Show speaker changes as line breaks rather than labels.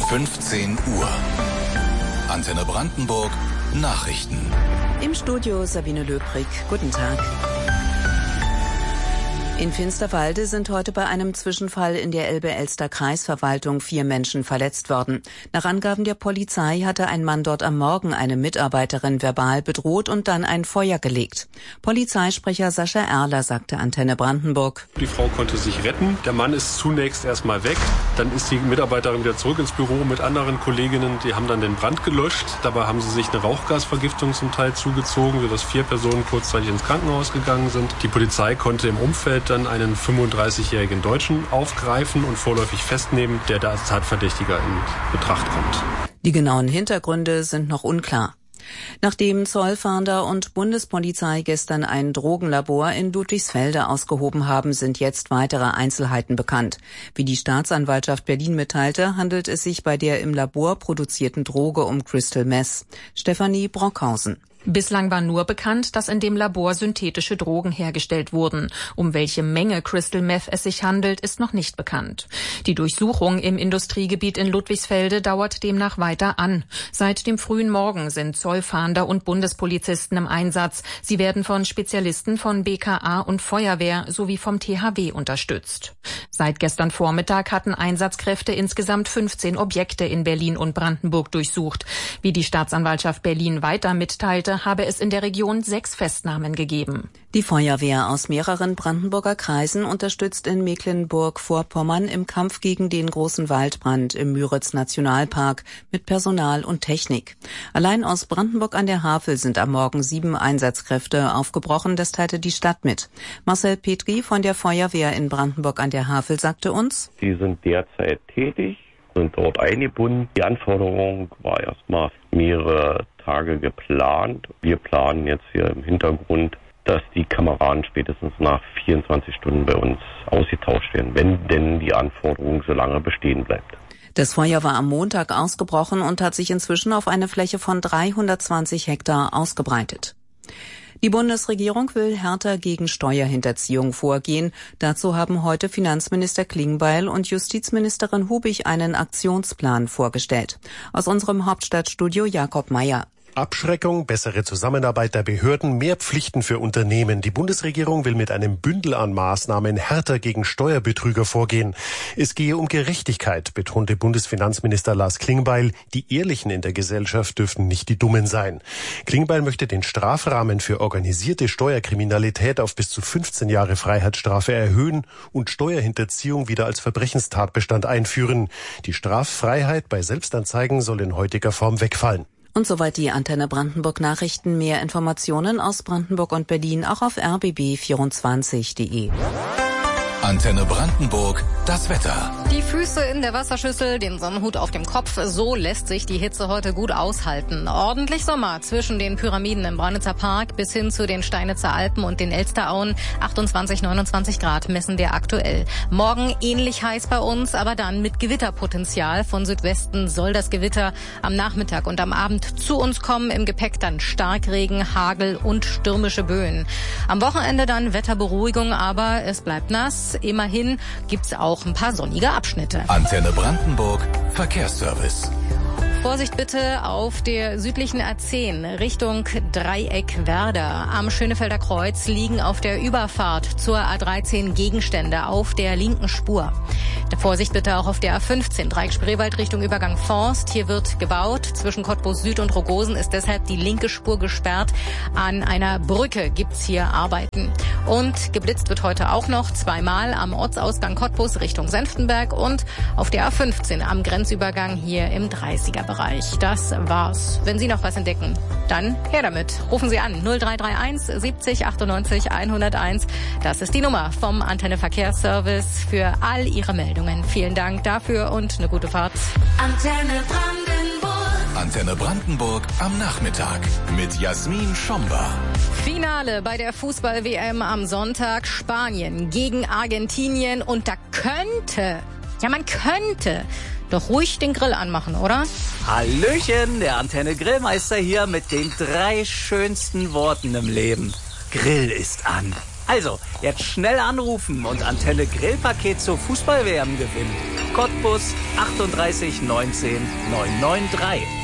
15 Uhr. Antenne Brandenburg Nachrichten.
Im Studio Sabine Löbrig. Guten Tag. In Finsterwalde sind heute bei einem Zwischenfall in der Elbe-Elster-Kreisverwaltung 4 Menschen verletzt worden. Nach Angaben der Polizei hatte ein Mann dort am Morgen eine Mitarbeiterin verbal bedroht und dann ein Feuer gelegt. Polizeisprecher Sascha Erler sagte Antenne Brandenburg:
Die Frau konnte sich retten. Der Mann ist zunächst erstmal weg. Dann ist die Mitarbeiterin wieder zurück ins Büro mit anderen Kolleginnen. Die haben dann den Brand gelöscht. Dabei haben sie sich eine Rauchgasvergiftung zum Teil zugezogen, sodass 4 Personen kurzzeitig ins Krankenhaus gegangen sind. Die Polizei konnte im Umfeld dann einen 35-jährigen Deutschen aufgreifen und vorläufig festnehmen, der da als Tatverdächtiger in Betracht kommt.
Die genauen Hintergründe sind noch unklar. Nachdem Zollfahnder und Bundespolizei gestern ein Drogenlabor in Ludwigsfelde ausgehoben haben, sind jetzt weitere Einzelheiten bekannt. Wie die Staatsanwaltschaft Berlin mitteilte, handelt es sich bei der im Labor produzierten Droge um Crystal Meth. Stefanie Brockhausen.
Bislang war nur bekannt, dass in dem Labor synthetische Drogen hergestellt wurden. Um welche Menge Crystal Meth es sich handelt, ist noch nicht bekannt. Die Durchsuchung im Industriegebiet in Ludwigsfelde dauert demnach weiter an. Seit dem frühen Morgen sind Zollfahnder und Bundespolizisten im Einsatz. Sie werden von Spezialisten von BKA und Feuerwehr sowie vom THW unterstützt. Seit gestern Vormittag hatten Einsatzkräfte insgesamt 15 Objekte in Berlin und Brandenburg durchsucht. Wie die Staatsanwaltschaft Berlin weiter mitteilte, habe es in der Region 6 Festnahmen gegeben.
Die Feuerwehr aus mehreren Brandenburger Kreisen unterstützt in Mecklenburg-Vorpommern im Kampf gegen den großen Waldbrand im Müritz-Nationalpark mit Personal und Technik. Allein aus Brandenburg an der Havel sind am Morgen 7 Einsatzkräfte aufgebrochen, das teilte die Stadt mit. Marcel Petri von der Feuerwehr in Brandenburg an der Havel sagte uns:
Die sind derzeit tätig, sind dort eingebunden. Die Anforderung war erstmal mehrere Tage geplant. Wir planen jetzt hier im Hintergrund, dass die Kameraden spätestens nach 24 Stunden bei uns ausgetauscht werden, wenn denn die Anforderung so lange bestehen bleibt.
Das Feuer war am Montag ausgebrochen und hat sich inzwischen auf eine Fläche von 320 Hektar ausgebreitet. Die Bundesregierung will härter gegen Steuerhinterziehung vorgehen. Dazu haben heute Finanzminister Klingbeil und Justizministerin Hubig einen Aktionsplan vorgestellt. Aus unserem Hauptstadtstudio Jakob Mayer.
Abschreckung, bessere Zusammenarbeit der Behörden, mehr Pflichten für Unternehmen. Die Bundesregierung will mit einem Bündel an Maßnahmen härter gegen Steuerbetrüger vorgehen. Es gehe um Gerechtigkeit, betonte Bundesfinanzminister Lars Klingbeil. Die Ehrlichen in der Gesellschaft dürften nicht die Dummen sein. Klingbeil möchte den Strafrahmen für organisierte Steuerkriminalität auf bis zu 15 Jahre Freiheitsstrafe erhöhen und Steuerhinterziehung wieder als Verbrechenstatbestand einführen. Die Straffreiheit bei Selbstanzeigen soll in heutiger Form wegfallen.
Und soweit die Antenne Brandenburg Nachrichten. Mehr Informationen aus Brandenburg und Berlin auch auf rbb24.de.
Antenne Brandenburg, das Wetter.
Die Füße in der Wasserschüssel, den Sonnenhut auf dem Kopf, so lässt sich die Hitze heute gut aushalten. Ordentlich Sommer zwischen den Pyramiden im Braunitzer Park bis hin zu den Steinitzer Alpen und den Elsterauen. 28, 29 Grad messen wir aktuell. Morgen ähnlich heiß bei uns, aber dann mit Gewitterpotenzial. Von Südwesten soll das Gewitter am Nachmittag und am Abend zu uns kommen. Im Gepäck dann Starkregen, Hagel und stürmische Böen. Am Wochenende dann Wetterberuhigung, aber es bleibt nass. Immerhin gibt's auch ein paar sonnige Abschnitte.
Antenne Brandenburg, Verkehrsservice.
Vorsicht bitte auf der südlichen A10 Richtung Dreieck Werder. Am Schönefelder Kreuz liegen auf der Überfahrt zur A13 Gegenstände auf der linken Spur. Vorsicht bitte auch auf der A15 Dreieck Spreewald Richtung Übergang Forst. Hier wird gebaut. Zwischen Cottbus Süd und Rogosen ist deshalb die linke Spur gesperrt. An einer Brücke gibt's hier Arbeiten. Und geblitzt wird heute auch noch 2-mal am Ortsausgang Cottbus Richtung Senftenberg und auf der A15 am Grenzübergang hier im 30er-Bereich. Das war's. Wenn Sie noch was entdecken, dann her damit. Rufen Sie an 0331 70 98 101. Das ist die Nummer vom Antenne Verkehrsservice für all Ihre Meldungen. Vielen Dank dafür und eine gute Fahrt.
Antenne Brandenburg. Antenne Brandenburg am Nachmittag mit Jasmin Schomber.
Finale bei der Fußball-WM am Sonntag. Spanien gegen Argentinien. Und da man könnte doch ruhig den Grill anmachen, oder?
Hallöchen, der Antenne Grillmeister hier mit den 3 schönsten Worten im Leben. Grill ist an. Also, jetzt schnell anrufen und Antenne Grillpaket zur Fußball-WM gewinnen. Cottbus 38 19 993.